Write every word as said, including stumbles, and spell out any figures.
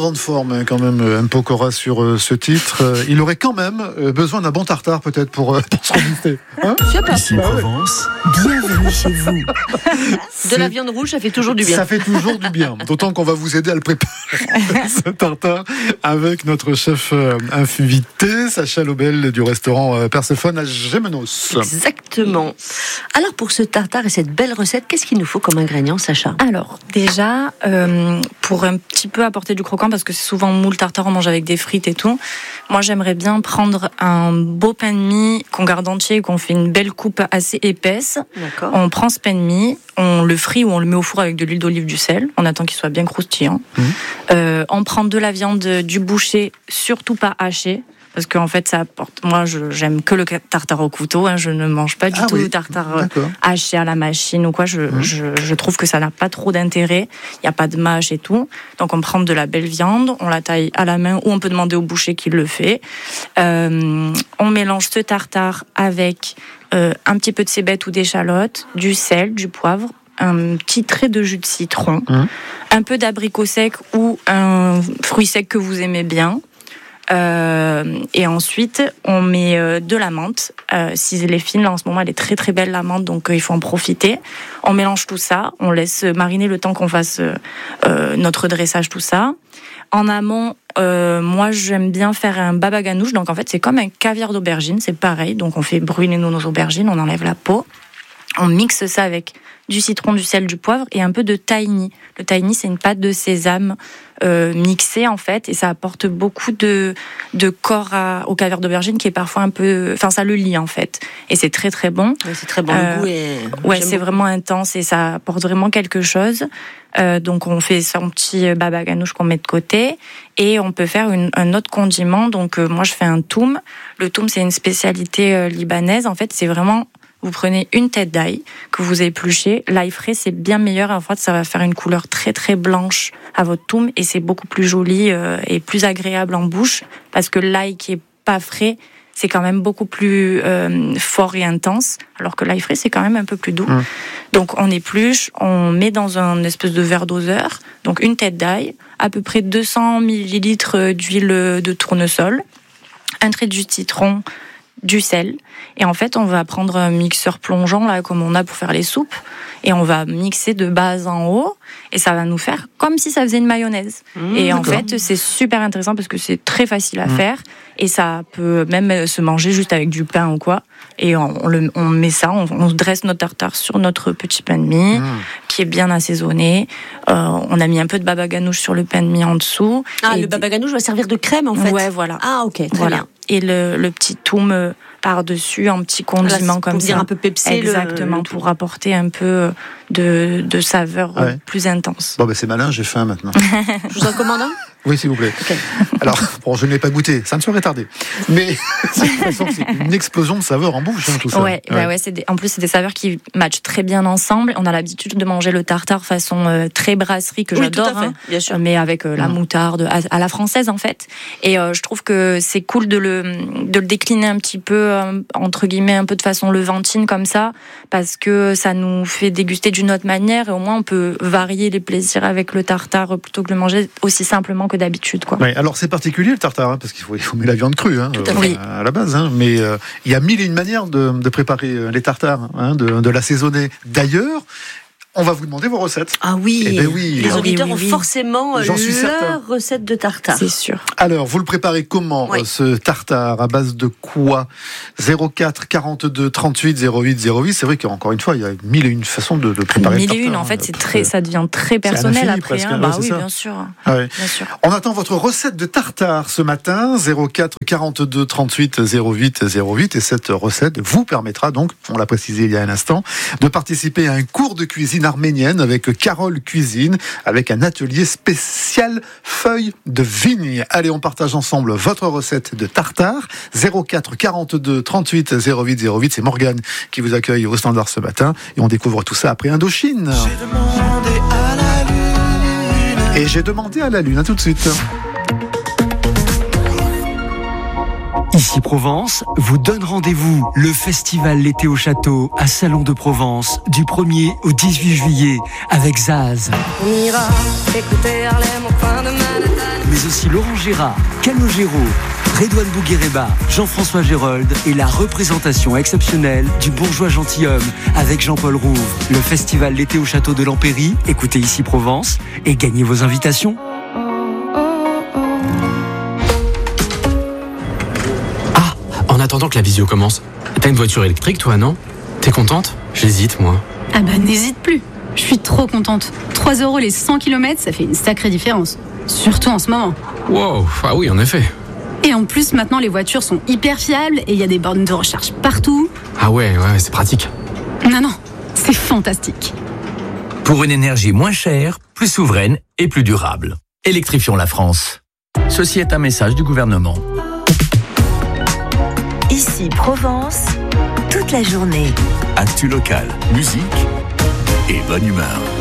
grande forme hein, quand même, M. Pokora sur euh, ce titre. Euh, il aurait quand même euh, besoin d'un bon tartare peut-être pour, euh, pour se rebuster. Hein Ici en Provence, bienvenue chez vous. De la viande rouge, ça fait toujours du bien. Ça fait toujours du bien. D'autant qu'on va vous aider à le préparer, ce tartare, avec notre chef euh, invité, Sacha Lobel du restaurant euh, Perséphone à Gémenos. Exactement. Alors pour ce tartare et cette belle recette, qu'est-ce qu'il nous faut comme ingrédient, Sacha ? Alors, déjà, euh, pour un petit peu apporter du croquant, parce que c'est souvent moule tartare, on mange avec des frites et tout, moi j'aimerais bien prendre un beau pain de mie qu'on garde entier, qu'on fait une belle coupe assez épaisse. D'accord. On prend ce pain de mie, on le frit ou on le met au four avec de l'huile d'olive, du sel, on attend qu'il soit bien croustillant. Mmh. Euh, on prend de la viande du boucher, surtout pas hachée, parce qu'en fait ça apporte, moi je, j'aime que le tartare au couteau, hein, je ne mange pas du ah tout oui. le tartare D'accord. haché à la machine ou quoi, je, mmh. je, je trouve que ça n'a pas trop d'intérêt, il n'y a pas de mâche et tout, donc on prend de la belle viande, on la taille à la main ou on peut demander au boucher qui le fait, euh, on mélange ce tartare avec euh, un petit peu de cébette ou d'échalote, du sel, du poivre, un petit trait de jus de citron, mmh. un peu d'abricot sec ou un fruit sec que vous aimez bien. Euh, et ensuite, on met euh, de la menthe. Euh, si elle est fine, là en ce moment, elle est très très belle la menthe, donc euh, il faut en profiter. On mélange tout ça, on laisse mariner le temps qu'on fasse euh, notre dressage, tout ça. En amont, euh, moi j'aime bien faire un baba ganoush, donc en fait c'est comme un caviar d'aubergine, c'est pareil. Donc on fait brûler nos, nos aubergines, on enlève la peau, on mixe ça avec du citron, du sel, du poivre et un peu de tahini. Le tahini, c'est une pâte de sésame euh, mixée en fait, et ça apporte beaucoup de de corps à, au caviar d'aubergine qui est parfois un peu, enfin ça le lie en fait, et c'est très très bon. Ouais, c'est très bon euh, le goût et ouais, c'est beaucoup. Vraiment intense et ça apporte vraiment quelque chose. Euh, donc on fait son petit baba ganoush qu'on met de côté et on peut faire une, un autre condiment. Donc euh, moi je fais un toum. Le toum c'est une spécialité euh, libanaise. En fait c'est vraiment, vous prenez une tête d'ail que vous épluchez. L'ail frais, c'est bien meilleur. En fait, ça va faire une couleur très très blanche à votre toum et c'est beaucoup plus joli euh, et plus agréable en bouche parce que l'ail qui est pas frais, c'est quand même beaucoup plus euh, fort et intense, alors que l'ail frais, c'est quand même un peu plus doux. Mmh. Donc on épluche, on met dans un espèce de verre doseur, donc une tête d'ail, à peu près deux cents millilitres d'huile de tournesol, un trait de jus de citron, du sel, et en fait on va prendre un mixeur plongeant là comme on a pour faire les soupes et on va mixer de bas en haut et ça va nous faire comme si ça faisait une mayonnaise. Mmh, et en d'accord. fait c'est super intéressant parce que c'est très facile à mmh. faire et ça peut même se manger juste avec du pain ou quoi, et on, on, le, on met ça, on, on dresse notre tartare sur notre petit pain de mie mmh. qui est bien assaisonné, euh, on a mis un peu de baba ganoush sur le pain de mie en dessous. Ah, le baba ganoush va servir de crème en fait. Ouais, voilà. Ah ok, très voilà. bien. Et le, le petit toum par-dessus, un petit condiment là, comme pour ça. Dire un peu pepsé. Exactement, le... pour apporter un peu de, de saveur ouais. plus intense. Bon, ben c'est malin, j'ai faim maintenant. Je vous en commande un ? Oui, s'il vous plaît. Okay. Alors, bon, je ne l'ai pas goûté, ça me serait tardé. Mais de toute façon, c'est une explosion de saveurs en bouche, hein, tout ça. Ouais, ouais. Bah ouais c'est des, en plus, c'est des saveurs qui matchent très bien ensemble. On a l'habitude de manger le tartare façon euh, très brasserie, que oui, j'adore, tout à fait, hein, bien sûr. Mais avec euh, la mmh. moutarde à, à la française, en fait. Et euh, je trouve que c'est cool de le, de le décliner un petit peu, euh, entre guillemets, un peu de façon levantine, comme ça, parce que ça nous fait déguster d'une autre manière, et au moins, on peut varier les plaisirs avec le tartare plutôt que de le manger aussi simplement que d'habitude, quoi. Ouais, alors c'est particulier le tartare, hein, parce qu'il faut, il faut mettre la viande crue hein, Tout à, fait. euh, à la base, hein, mais euh, il y a mille et une manières de, de préparer les tartares, hein, de, de l'assaisonner. D'ailleurs, on va vous demander vos recettes. Ah oui, eh ben oui. les ah, auditeurs oui, oui, oui. ont forcément J'en suis leur certain. recette de tartare. C'est sûr. Alors, vous le préparez comment, oui. ce tartare, à base de quoi? zéro quatre quarante-deux trente-huit zéro huit zéro huit. C'est vrai qu'encore une fois, il y a mille et une façons de, de préparer mille le tartare. Mille et une, en fait, c'est très, ça devient très personnel après. Hein. Bah oui, bien sûr. Ah ouais. bien sûr. On attend votre recette de tartare ce matin, zéro quatre quarante-deux trente-huit zéro huit zéro huit. Et cette recette vous permettra donc, on l'a précisé il y a un instant, de participer à un cours de cuisine arménienne avec Carole Cuisine, avec un atelier spécial feuilles de vigne. Allez, on partage ensemble votre recette de tartare. zéro quatre quarante-deux trente-huit zéro huit zéro huit. C'est Morgane qui vous accueille au standard ce matin. Et on découvre tout ça après Indochine. J'ai demandé à la lune. Et j'ai demandé à la lune. À tout de suite. Ici Provence vous donne rendez-vous. Le festival L'été au château à Salon de Provence du premier au dix-huit juillet avec Zaz. On ira écouter Harlem au coin de Manhattan. mais aussi Laurent Gérard, Calogero, Redouane Bouguereba, Jean-François Gérold et la représentation exceptionnelle du bourgeois gentilhomme avec Jean-Paul Rouve. Le festival L'été au château de l'Empéry, écoutez Ici Provence et gagnez vos invitations. Ah, en attendant que la visio commence, t'as une voiture électrique toi, non? T'es contente? J'hésite moi. Ah bah n'hésite plus, je suis trop contente. trois euros les cent kilomètres, ça fait une sacrée différence. Surtout en ce moment. Wow, ah oui en effet. Et en plus, maintenant, les voitures sont hyper fiables et il y a des bornes de recharge partout. Ah ouais, ouais, c'est pratique. Non, non, c'est fantastique. Pour une énergie moins chère, plus souveraine et plus durable. Électrifions la France. Ceci est un message du gouvernement. Ici Provence, toute la journée. Actu local, musique et bonne humeur.